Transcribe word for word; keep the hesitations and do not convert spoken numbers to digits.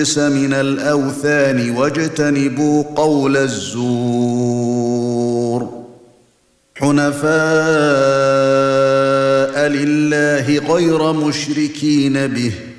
من الأوثان واجتنبوا قول الزور حنفاء لله غير مشركين به